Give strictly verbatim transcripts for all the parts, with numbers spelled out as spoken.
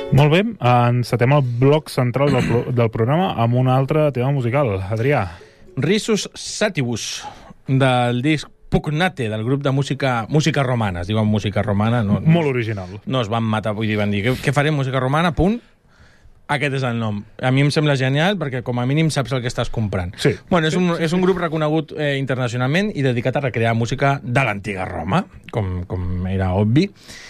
Molt bé, encetem el bloc central del, pro del programa amb un altre tema musical. Adrià. Risus Sativus, del disc Pugnate, del grup de música música romana. Es diuen música romana. No, Molt original. No es van matar, vull dir, van dir, què, què farem, música romana, punt. Aquest és el nom. A mi em sembla genial perquè com a mínim saps el que estàs comprant. Sí. Bueno, és, sí, un, sí, és un grup reconegut eh, internacionalment i dedicat a recrear música de l'antiga Roma, com, com era obvi.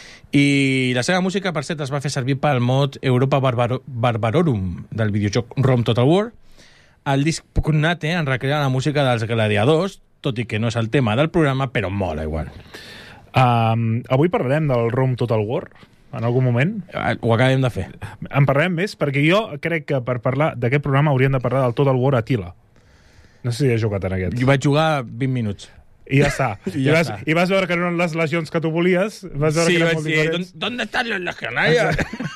I la seva música, per cert, es va fer servir pel mod Europa Barbaro Barbarorum del videojoc Rome Total War. El disc Pugnate en recrea la música dels gladiadors, tot i que no és el tema del programa, però mola igual. Um, avui parlarem del Rome Total War, en algun moment. Ho acabem de fer. En parlarem més, perquè jo crec que per parlar d'aquest programa hauríem de parlar del Total War Attila. No sé si he jugat en aquest. Jo vaig jugar vint minuts. I ja està. I, I, ja vas, està. I vas veure que no eren les legions que tu volies? Vas veure sí, que vaig molt dir, diferents? ¿dónde están los legionarios?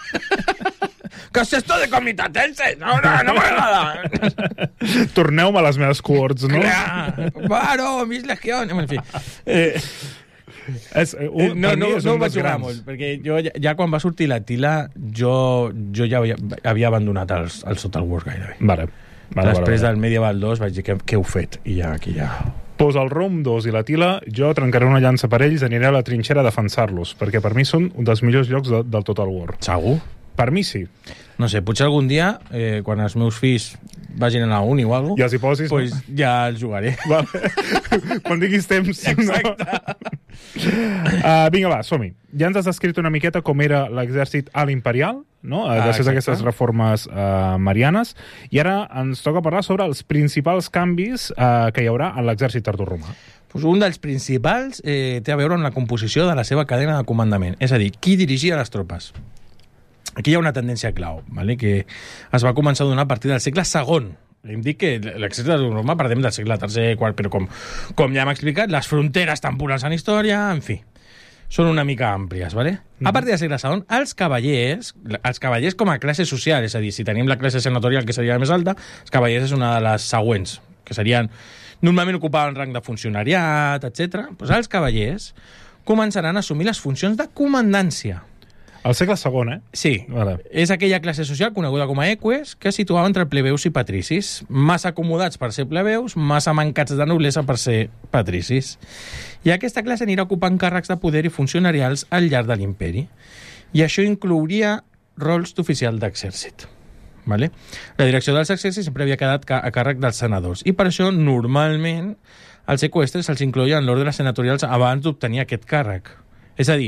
¿Qué es esto de comitatense? No, no, no m'agrada. Torneu-me a les meves cohorts, no? Clar, claro, mis legiones. En fi. Eh, és, un, no, per no, mi és no un ho vaig dels jugar grans. molt, perquè jo ja, ja quan va sortir la Tila, jo, jo ja havia, havia abandonat els, els Total War gairebé. Vale. Vale, Després vale, del Medieval dos vaig dir, què, què heu fet? I ja, aquí ja... Posa el Rome dos i la Tila, jo trencaré una llança per ells, aniré a la trinxera a defensar-los, perquè per mi són un dels millors llocs de, del Total War. Segur? Per mi sí. No sé, potser algun dia, eh, quan els meus fills vagin a la uni o alguna cosa, Ja els hi posis, pues no? ja els jugaré. Vale. Quan diguis temps. Exacte. No? Uh, vinga, va, som-hi. Ja ens has descrit una miqueta com era l'exèrcit a l'imperial, no? Uh, Ah, després exacte. d'aquestes reformes uh, marianes, i ara ens toca parlar sobre els principals canvis uh, que hi haurà en l'exèrcit tardoromà. Pues un dels principals eh, té a veure amb la composició de la seva cadena de comandament, és a dir, qui dirigia les tropes. Aquí hi ha una tendència clau, ¿vale? Que es va començar a donar a partir del segle segon. Hem dit que l'exèrcit de Roma parlem del segle tercer, quart, però com, com ja hem explicat, les fronteres temporals en història, en fi, són una mica àmplies, ¿vale? Mm. A partir del segle segon, els cavallers, els cavallers com a classe social, és a dir, si tenim la classe senatorial, que seria la més alta, els cavallers és una de les següents, que serien, normalment ocupaven rang de funcionariat, etcètera. Pues els cavallers començaran a assumir les funcions de comandància. Al segle segon, eh? Sí, Vale. és aquella classe social coneguda com a eques que es situava entre plebeus i patricis, massa acomodats per ser plebeus, massa mancats de noblesa per ser patricis. I aquesta classe anirà ocupant càrrecs de poder i funcionarials al llarg de l'imperi. I això inclouria rols d'oficial d'exèrcit. Vale? La direcció dels exèrcits sempre havia quedat a càrrec dels senadors i per això normalment els eqüestres se'ls incloïen en l'ordre senatorials abans d'obtenir aquest càrrec. És a dir,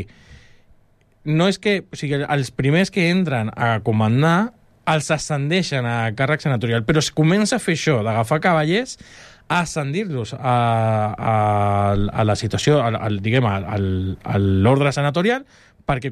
no és que, o sigui, els primers que entren a comandar els ascendeixen a càrrec senatorial, però es comença a fer això, d'agafar cavallers, a ascendir-los a, a, a la situació, al, al, diguem, a l'ordre senatorial, perquè